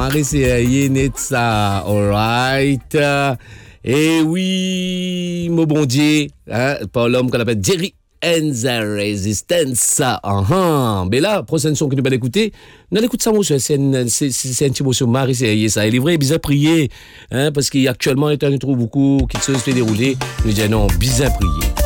Marie c'est Netsa, alright. Et oui, mon bon Dieu, hein, par l'homme qu'on appelle Jerry and the Resistance. Mais là, prochaine son que nous allons écouter, nous allons écouter ça, monsieur. C'est un petit mot sur Marie, c'est ça. Il est vrai, bizarre prier, hein, parce qu'actuellement, il y a un trou beaucoup qui se fait dérouler. Nous disons non, bizarre prier.